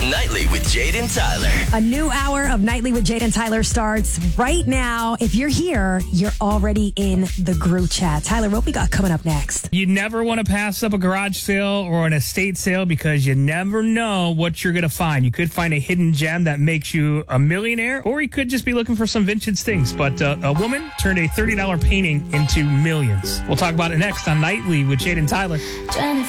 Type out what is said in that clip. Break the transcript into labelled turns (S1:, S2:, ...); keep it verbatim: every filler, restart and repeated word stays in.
S1: Nightly with Jade and Tyler.
S2: A new hour of Nightly with Jade and Tyler starts right now. If you're here, you're already in the group chat. Tyler, what we got coming up next?
S3: You never want to pass up a garage sale or an estate sale because you never know what you're going to find. You could find a hidden gem that makes you a millionaire, or you could just be looking for some vintage things. But uh, a woman turned a thirty dollars painting into millions. We'll talk about it next on Nightly with Jade and Tyler.